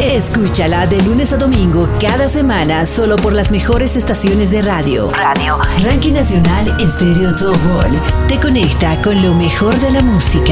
Escúchala de lunes a domingo cada semana solo por las mejores estaciones de radio. Ranking Nacional Estéreo Top Ball te conecta con lo mejor de la música.